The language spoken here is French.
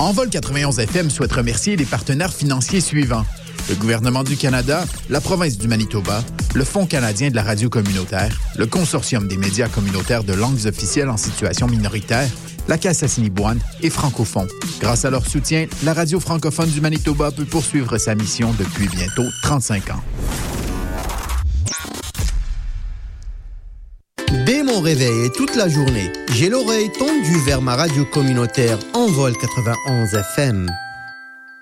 Envol 91 FM souhaite remercier les partenaires financiers suivants. Le gouvernement du Canada, la province du Manitoba, le Fonds canadien de la radio communautaire, le Consortium des médias communautaires de langues officielles en situation minoritaire, la Caisse Assiniboine et Francophone. Grâce à leur soutien, la radio francophone du Manitoba peut poursuivre sa mission depuis bientôt 35 ans. Dès mon réveil et toute la journée, j'ai l'oreille tendue vers ma radio communautaire Envol 91 FM.